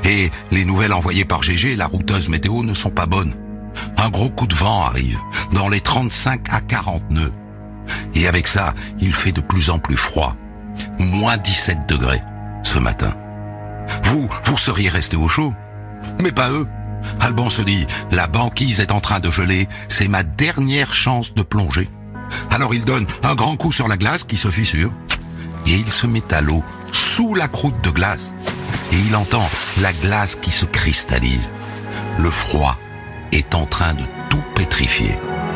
Et les nouvelles envoyées par GG, la routeuse météo, ne sont pas bonnes. Un gros coup de vent arrive, dans les 35 à 40 nœuds. Et avec ça, il fait de plus en plus froid. Moins 17 degrés ce matin. Vous seriez resté au chaud. Mais pas eux. Alban se dit, la banquise est en train de geler, c'est ma dernière chance de plonger. Alors il donne un grand coup sur la glace qui se fissure. Et il se met à l'eau, sous la croûte de glace. Et il entend la glace qui se cristallise. Le froid est en train de tout pétrifier.